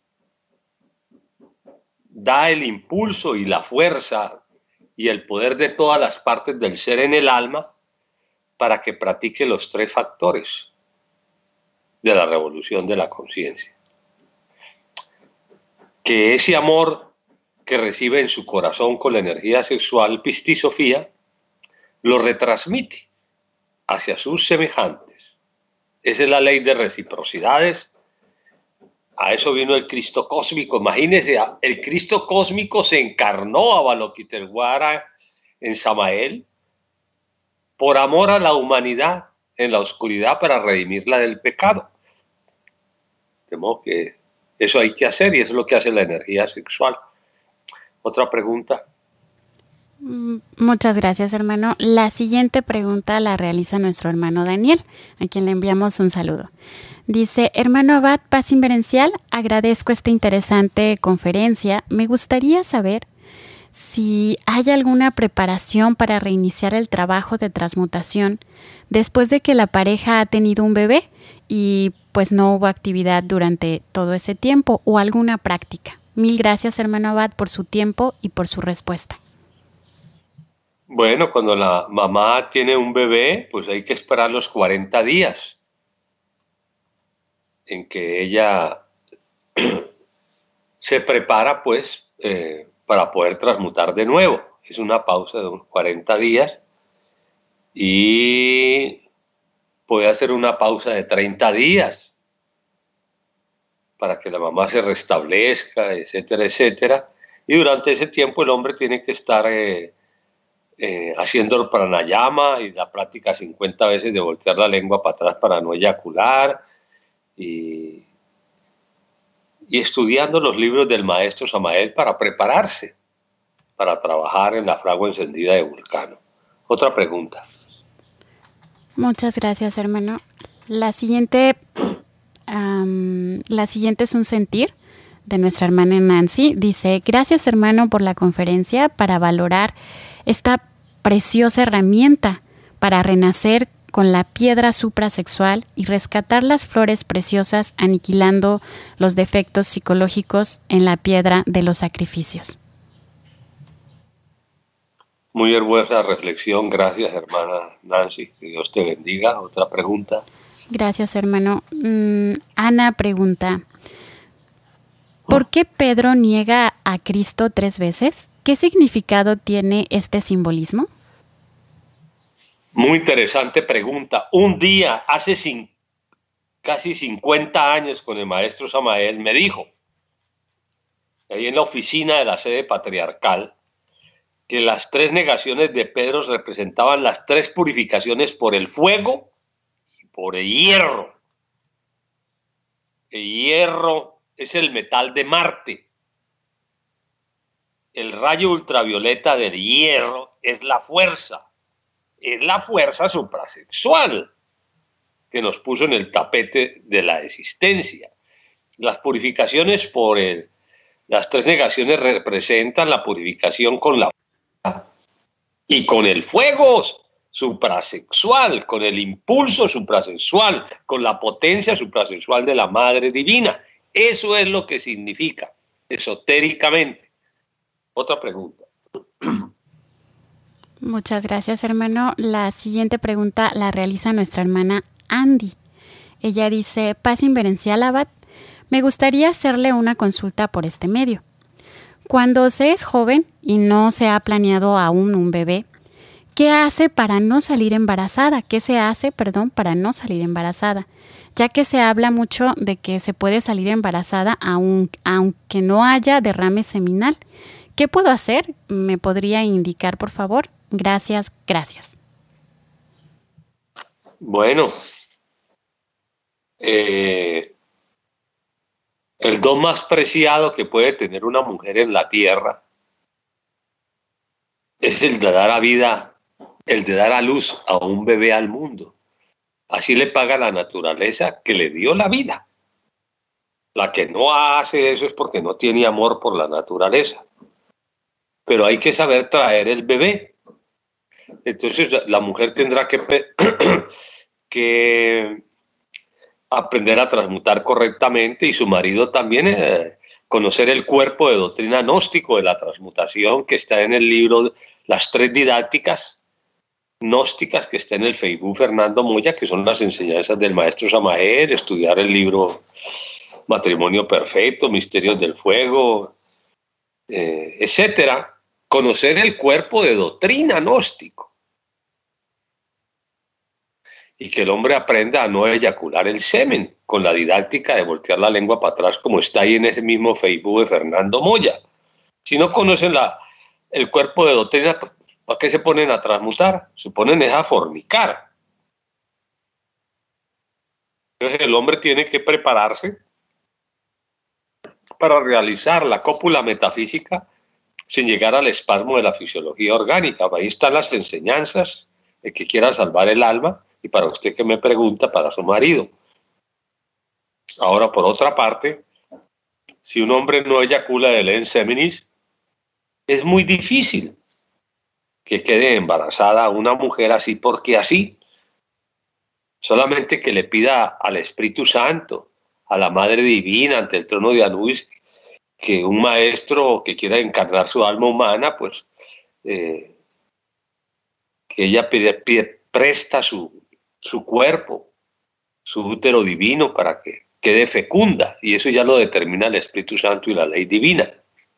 C: da el impulso y la fuerza y el poder de todas las partes del ser en el alma para que practique los tres factores de la revolución de la conciencia. Que ese amor que recibe en su corazón con la energía sexual pistisofía lo retransmite hacia sus semejantes. Esa es la ley de reciprocidades. A eso vino el Cristo cósmico. Imagínense, el Cristo cósmico se encarnó a Avalokiteshvara en Samael por amor a la humanidad en la oscuridad para redimirla del pecado. De modo que eso hay que hacer y eso es lo que hace la energía sexual. Otra pregunta.
B: Muchas gracias, hermano. La siguiente pregunta la realiza nuestro hermano Daniel, a quien le enviamos un saludo. Dice: hermano Abad, paz inverencial, agradezco esta interesante conferencia. Me gustaría saber si hay alguna preparación para reiniciar el trabajo de transmutación después de que la pareja ha tenido un bebé y pues no hubo actividad durante todo ese tiempo, o alguna práctica. Mil gracias, hermano Abad, por su tiempo y por su respuesta.
C: Bueno, cuando la mamá tiene un bebé, pues hay que esperar los cuarenta días en que ella se prepara, pues, eh, para poder transmutar de nuevo. Es una pausa de unos cuarenta días y puede hacer una pausa de treinta días para que la mamá se restablezca, etcétera, etcétera. Y durante ese tiempo el hombre tiene que estar eh, eh, haciendo el pranayama y la práctica cincuenta veces de voltear la lengua para atrás para no eyacular, y, y estudiando los libros del maestro Samael para prepararse para trabajar en la fragua encendida de Vulcano. Otra pregunta.
B: Muchas gracias, hermano. La siguiente, um, la siguiente es un sentir de nuestra hermana Nancy. Dice: gracias, hermano, por la conferencia, para valorar esta preciosa herramienta para renacer con la piedra suprasexual y rescatar las flores preciosas, aniquilando los defectos psicológicos en la piedra de los sacrificios.
C: Muy hermosa reflexión. Gracias, hermana Nancy. Que Dios te bendiga. Otra pregunta.
B: Gracias, hermano. Mm, Ana pregunta: ¿por qué Pedro niega a Cristo tres veces? ¿Qué significado tiene este simbolismo?
C: Muy interesante pregunta. Un día, hace cin- casi cincuenta años, con el maestro Samael, me dijo, ahí en la oficina de la sede patriarcal, que las tres negaciones de Pedro representaban las tres purificaciones por el fuego y por el hierro. El hierro es el metal de Marte. El rayo ultravioleta del hierro es la fuerza. Es la fuerza suprasexual que nos puso en el tapete de la existencia. Las purificaciones por el, las tres negaciones representan la purificación con la y con el fuego suprasexual, con el impulso suprasexual, con la potencia suprasexual de la Madre Divina. Eso es lo que significa esotéricamente. Otra pregunta.
B: Muchas gracias, hermano. La siguiente pregunta la realiza nuestra hermana Andy. Ella dice: paz inverencial, Abad. Me gustaría hacerle una consulta por este medio. Cuando se es joven y no se ha planeado aún un bebé, ¿qué hace para no salir embarazada? ¿Qué se hace, perdón, para no salir embarazada? Ya que se habla mucho de que se puede salir embarazada aun, aunque no haya derrame seminal. ¿Qué puedo hacer? ¿Me podría indicar, por favor? Gracias, gracias.
C: Bueno, eh, el don más preciado que puede tener una mujer en la tierra es el de dar a vida, el de dar a luz a un bebé al mundo. Así le paga la naturaleza que le dio la vida. La que no hace eso es porque no tiene amor por la naturaleza. Pero hay que saber traer el bebé. Entonces la, la mujer tendrá que, que aprender a transmutar correctamente, y su marido también eh, conocer el cuerpo de doctrina gnóstico de la transmutación que está en el libro Las Tres Didácticas Gnósticas, que está en el Facebook Fernando Moya, que son las enseñanzas del maestro Samael, estudiar el libro Matrimonio Perfecto, Misterios del Fuego, eh, etcétera. Conocer el cuerpo de doctrina gnóstico. Y que el hombre aprenda a no eyacular el semen con la didáctica de voltear la lengua para atrás, como está ahí en ese mismo Facebook de Fernando Moya. Si no conocen la, el cuerpo de doctrina, pues, ¿para qué se ponen a transmutar? Se ponen a fornicar. Entonces el hombre tiene que prepararse para realizar la cópula metafísica sin llegar al espasmo de la fisiología orgánica. Ahí están las enseñanzas de que quiera salvar el alma, y para usted que me pregunta, para su marido. Ahora, por otra parte, si un hombre no eyacula de leén seminis, es muy difícil que quede embarazada una mujer así porque así. Solamente que le pida al Espíritu Santo, a la Madre Divina ante el trono de Anubis, que un maestro que quiera encarnar su alma humana, pues eh, que ella pide, pide, presta su, su cuerpo, su útero divino, para que quede fecunda, y eso ya lo determina el Espíritu Santo y la ley divina.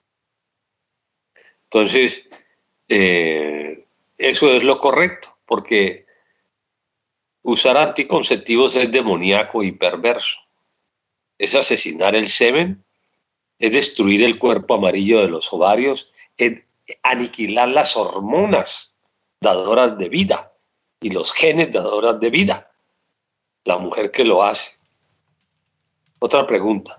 C: Entonces, eh, eso es lo correcto, porque usar anticonceptivos es demoníaco y perverso. Es asesinar el semen, es destruir el cuerpo amarillo de los ovarios, es aniquilar las hormonas dadoras de vida y los genes dadoras de vida. La mujer que lo hace. Otra pregunta.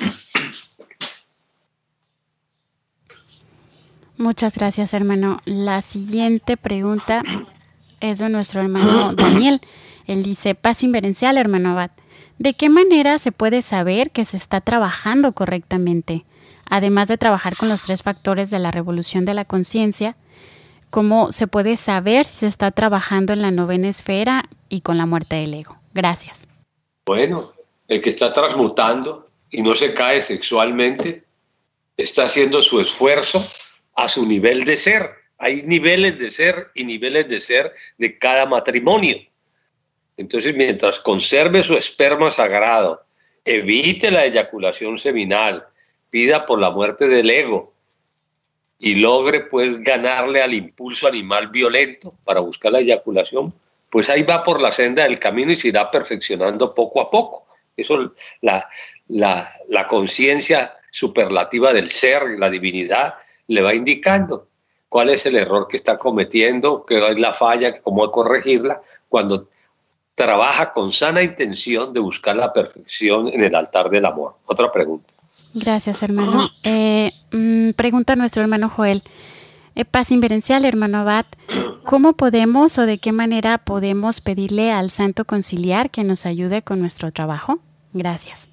B: Muchas gracias, hermano. La siguiente pregunta es de nuestro hermano Daniel. Él dice: paz inverencial, hermano Abad. ¿De qué manera se puede saber que se está trabajando correctamente? Además de trabajar con los tres factores de la revolución de la conciencia, ¿cómo se puede saber si se está trabajando en la novena esfera y con la muerte del ego? Gracias.
C: Bueno, el que está transmutando y no se cae sexualmente está haciendo su esfuerzo a su nivel de ser. Hay niveles de ser y niveles de ser de cada matrimonio. Entonces, mientras conserve su esperma sagrado, evite la eyaculación seminal, pida por la muerte del ego y logre pues ganarle al impulso animal violento para buscar la eyaculación, pues ahí va por la senda del camino y se irá perfeccionando poco a poco. Eso, la, la, la conciencia superlativa del ser, la divinidad, le va indicando cuál es el error que está cometiendo, qué es la falla, cómo corregirla, cuando trabaja con sana intención de buscar la perfección en el altar del amor. Otra pregunta.
B: Gracias, hermano. Eh, mmm, pregunta nuestro hermano Joel. Eh, paz inverencial, hermano Abad. ¿Cómo podemos o de qué manera podemos pedirle al Santo Conciliar que nos ayude con nuestro trabajo? Gracias.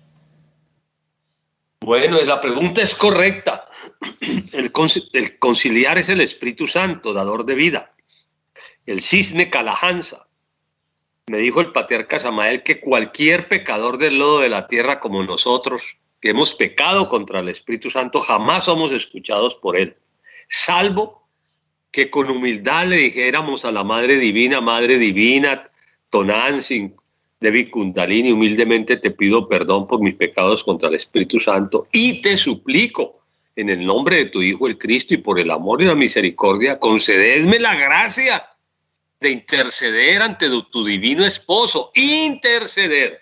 C: Bueno, la pregunta es correcta. El, conci- el conciliar es el Espíritu Santo, dador de vida. El cisne Calahansa. Me dijo el patriarca Samael que cualquier pecador del lodo de la tierra como nosotros, que hemos pecado contra el Espíritu Santo, jamás somos escuchados por él, salvo que con humildad le dijéramos a la Madre Divina: Madre Divina, Tonantzin, Devi Kundalini, humildemente te pido perdón por mis pecados contra el Espíritu Santo y te suplico, en el nombre de tu Hijo el Cristo y por el amor y la misericordia, concededme la gracia de interceder ante tu, tu divino esposo, interceder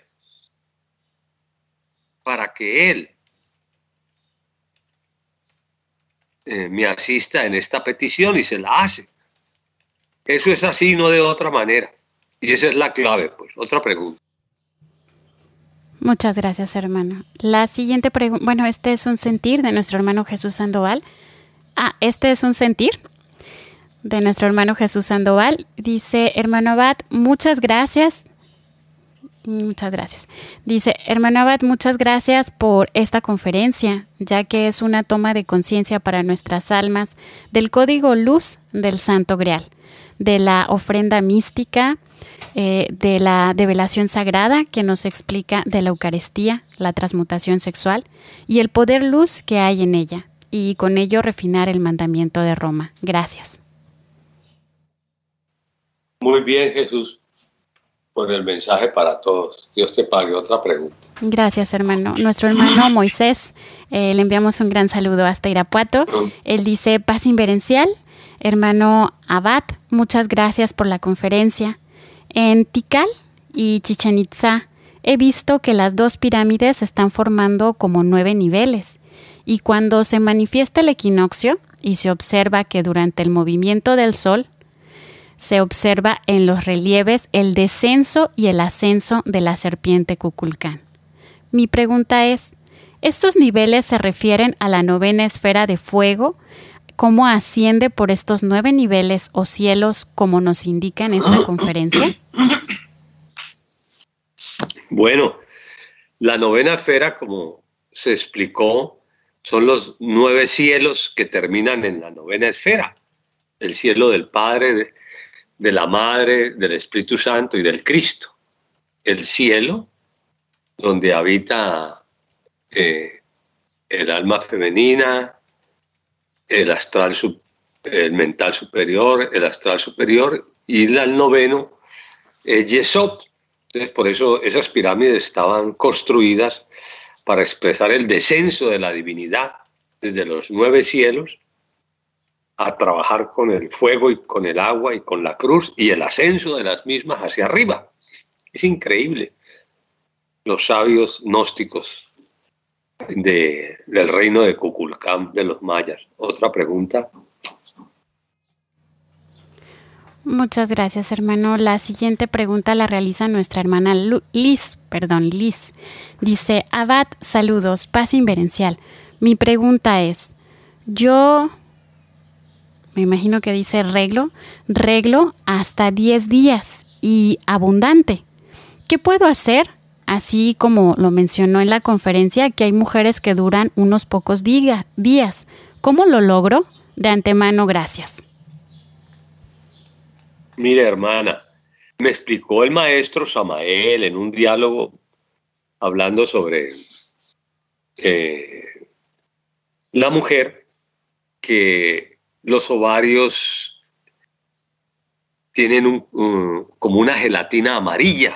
C: para que él eh, me asista en esta petición, y se la hace. Eso es así, no de otra manera. Y esa es la clave, pues. Otra pregunta.
B: Muchas gracias, hermano. La siguiente pregunta, bueno, este es un sentir de nuestro hermano Jesús Sandoval. Ah, este es un sentir de nuestro hermano Jesús Sandoval. Dice: hermano Abad, muchas gracias. Muchas gracias. Dice: hermano Abad, muchas gracias por esta conferencia, ya que es una toma de conciencia para nuestras almas del código luz del Santo Grial. de la ofrenda mística, eh, de la develación sagrada que nos explica de la Eucaristía, la transmutación sexual y el poder luz que hay en ella, y con ello refinar el mandamiento de Roma. Gracias.
C: Muy bien, Jesús, por el mensaje para todos. Dios te pague. Otra pregunta.
B: Gracias, hermano. Nuestro hermano Moisés, eh, le enviamos un gran saludo hasta Irapuato. Él dice: paz inverencial. Hermano Abad, muchas gracias por la conferencia. En Tikal y Chichén Itzá he visto que las dos pirámides están formando como nueve niveles, y cuando se manifiesta el equinoccio y se observa que durante el movimiento del sol se observa en los relieves el descenso y el ascenso de la serpiente Kukulcán. Mi pregunta es, ¿estos niveles se refieren a la novena esfera de fuego? ¿Cómo asciende por estos nueve niveles o cielos como nos indica en esta conferencia?
C: Bueno, la novena esfera, como se explicó, son los nueve cielos que terminan en la novena esfera. El cielo del Padre, de, de la Madre, del Espíritu Santo y del Cristo. El cielo donde habita eh, el alma femenina, el astral, el mental superior, el astral superior, y el noveno es Yesod. Entonces, por eso esas pirámides estaban construidas para expresar el descenso de la divinidad desde los nueve cielos a trabajar con el fuego y con el agua y con la cruz, y el ascenso de las mismas hacia arriba. Es increíble. Los sabios gnósticos de, del reino de Kukulcán, de los mayas. Otra pregunta.
B: Muchas gracias, hermano. La siguiente pregunta la realiza nuestra hermana Liz, perdón, Liz. Dice: Abad, saludos, paz inverencial. Mi pregunta es, yo, me imagino que dice reglo, reglo hasta diez días y abundante. ¿Qué puedo hacer? Así como lo mencionó en la conferencia, que hay mujeres que duran unos pocos diga, días. ¿Cómo lo logro? De antemano, gracias.
C: Mire, hermana, me explicó el maestro Samael en un diálogo hablando sobre eh, la mujer, que los ovarios tienen un, un, como una gelatina amarilla.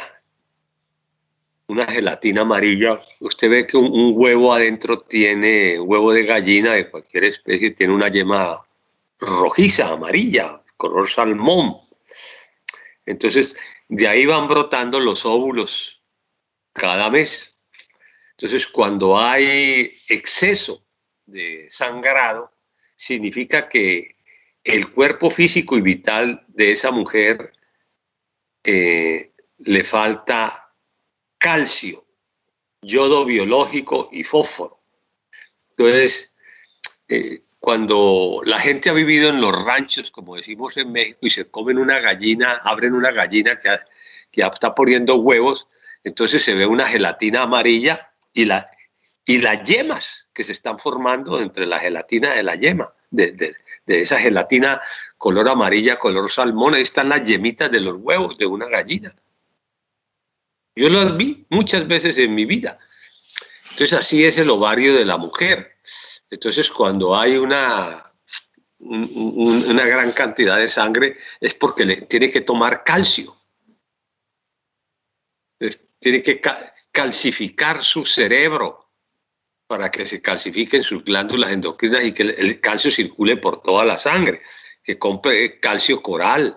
C: Una gelatina amarilla. Usted ve que un, un huevo adentro tiene, huevo de gallina de cualquier especie, tiene una yema rojiza, amarilla, color salmón. Entonces, de ahí van brotando los óvulos cada mes. Entonces, cuando hay exceso de sangrado, significa que el cuerpo físico y vital de esa mujer eh, le falta calcio, yodo biológico y fósforo. Entonces, eh, cuando la gente ha vivido en los ranchos, como decimos en México, y se comen una gallina, abren una gallina que, que está poniendo huevos, entonces se ve una gelatina amarilla y, la, y las yemas que se están formando entre la gelatina de la yema, de, de, de esa gelatina color amarilla, color salmón, ahí están las yemitas de los huevos de una gallina. Yo las vi muchas veces en mi vida. Entonces así es el ovario de la mujer. Entonces cuando hay una, un, un, una gran cantidad de sangre es porque le tiene que tomar calcio. Entonces, tiene que ca calcificar su cerebro para que se calcifiquen sus glándulas endocrinas y que el, el calcio circule por toda la sangre. Que compre calcio coral,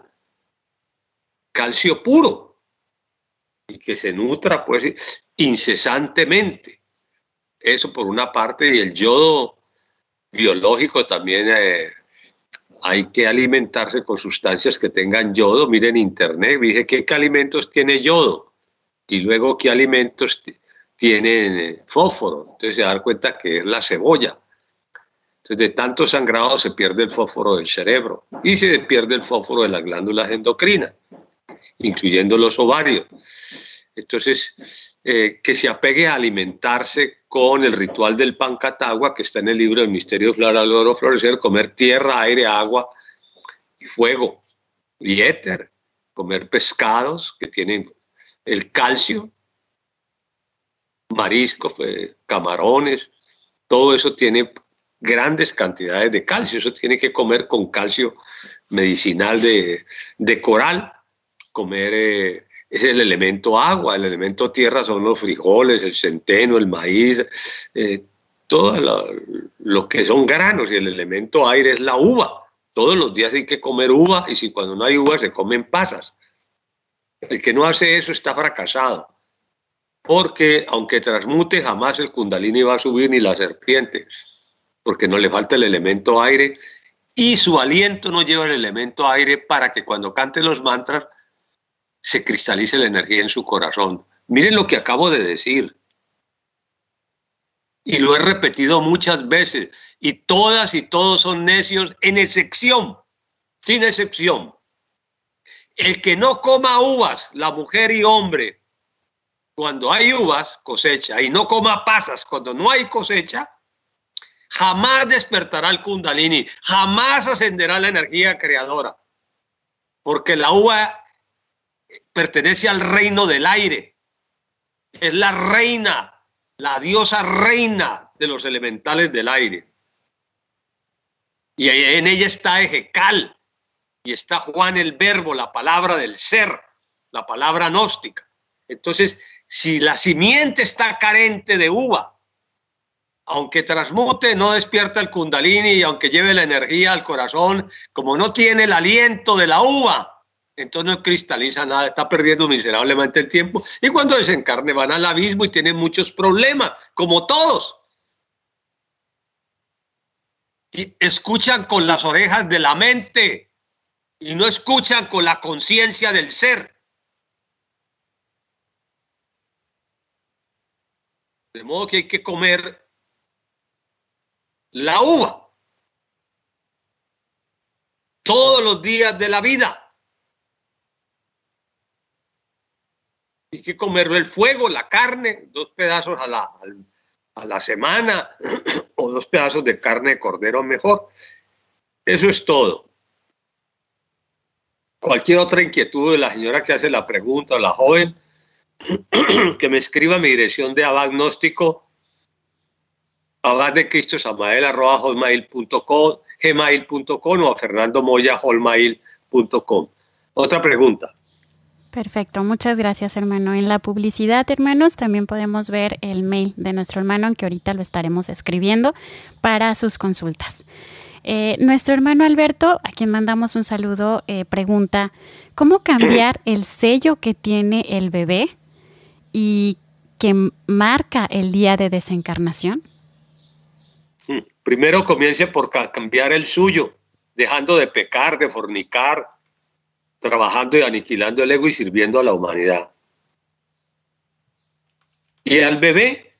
C: calcio puro. Y que se nutra pues incesantemente. Eso por una parte, y el yodo biológico también, eh, hay que alimentarse con sustancias que tengan yodo. Miren en internet, dije qué, qué alimentos tiene yodo y luego qué alimentos tienen eh, fósforo. Entonces se da cuenta que es la cebolla. Entonces de tanto sangrado se pierde el fósforo del cerebro y se pierde el fósforo de las glándulas endocrinas, incluyendo los ovarios. Entonces, eh, que se apegue a alimentarse con el ritual del Pancatagua, que está en el libro del Misterio Floral, Oro, Florecer, comer tierra, aire, agua y fuego. y éter, comer pescados que tienen el calcio, mariscos, eh, camarones, todo eso tiene grandes cantidades de calcio. Eso tiene que comer con calcio medicinal de, de coral. Comer eh, es el elemento agua, el elemento tierra son los frijoles, el centeno, el maíz, eh, todo lo, lo que son granos, y el elemento aire es la uva. Todos los días hay que comer uva, y si cuando no hay uva se comen pasas. El que no hace eso está fracasado, porque aunque transmute, jamás el kundalini va a subir ni la serpiente, porque no le falta el elemento aire, y su aliento no lleva el elemento aire para que cuando cante los mantras se cristalice la energía en su corazón. Miren lo que acabo de decir, y lo he repetido muchas veces, y todas y todos son necios, en excepción, sin excepción. El que no coma uvas, la mujer y hombre, cuando hay uvas, cosecha, y no coma pasas cuando no hay cosecha, jamás despertará el kundalini, jamás ascenderá la energía creadora, porque la uva pertenece al reino del aire, es la reina, la diosa reina de los elementales del aire, y en ella está Ejekal, y está Juan el verbo, la palabra del ser, la palabra gnóstica. Entonces, si la simiente está carente de uva, aunque transmute, no despierta el kundalini, y aunque lleve la energía al corazón, como no tiene el aliento de la uva, entonces no cristaliza nada, está perdiendo miserablemente el tiempo, y cuando desencarne van al abismo y tienen muchos problemas, como todos. Y escuchan con las orejas de la mente y no escuchan con la conciencia del ser. De modo que hay que comer la uva todos los días de la vida. Hay que comer el fuego, la carne, dos pedazos a la, a la semana, o dos pedazos de carne de cordero mejor. Eso es todo. Cualquier otra inquietud de la señora que hace la pregunta, o la joven, que me escriba a mi dirección de abad gnóstico, abad de Cristo Samael arroba hotmail punto com, gmail punto com, o a Fernando Moya hotmail punto com. Otra pregunta.
B: Perfecto, muchas gracias, hermano. En la publicidad, hermanos, también podemos ver el mail de nuestro hermano, aunque ahorita lo estaremos escribiendo para sus consultas. Eh, nuestro hermano Alberto, a quien mandamos un saludo, eh, pregunta, ¿cómo cambiar el sello que tiene el bebé y que marca el día de desencarnación?
C: Primero comience por cambiar el suyo, dejando de pecar, de fornicar, trabajando y aniquilando el ego y sirviendo a la humanidad. Y al bebé,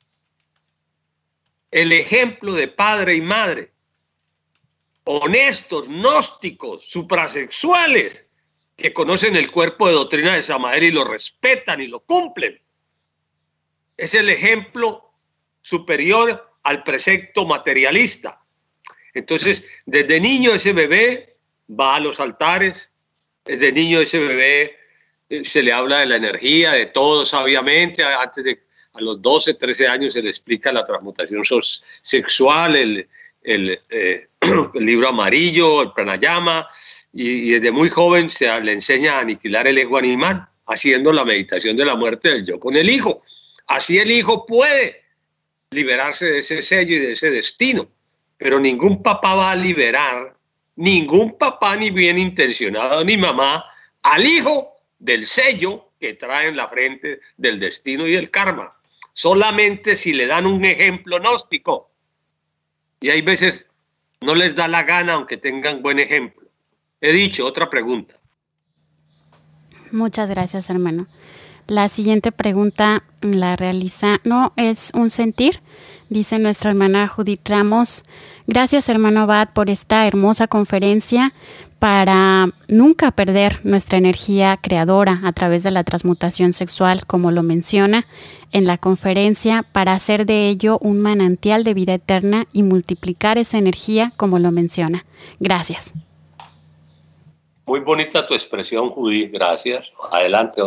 C: el ejemplo de padre y madre, honestos, gnósticos, suprasexuales, que conocen el cuerpo de doctrina de Samael y lo respetan y lo cumplen. Es el ejemplo superior al precepto materialista. Entonces, desde niño ese bebé va a los altares, desde niño ese bebé eh, se le habla de la energía, de todo sabiamente. Antes de a los doce, trece años se le explica la transmutación sexual, el, el, eh, el libro amarillo, el pranayama, y, y desde muy joven se le enseña a aniquilar el ego animal, haciendo la meditación de la muerte del yo con el hijo. Así el hijo puede liberarse de ese sello y de ese destino, pero ningún papá va a liberar, ningún papá ni bien intencionado ni mamá, al hijo del sello que trae en la frente del destino y el karma. Solamente si le dan un ejemplo gnóstico. Y hay veces no les da la gana aunque tengan buen ejemplo. He dicho, otra pregunta.
B: Muchas gracias, hermano. La siguiente pregunta la realiza, no, es un sentir, dice nuestra hermana Judith Ramos. Gracias, hermano Abad, por esta hermosa conferencia para nunca perder nuestra energía creadora a través de la transmutación sexual, como lo menciona en la conferencia, para hacer de ello un manantial de vida eterna y multiplicar esa energía, como lo menciona. Gracias.
C: Muy bonita tu expresión, Judy, gracias. Adelante.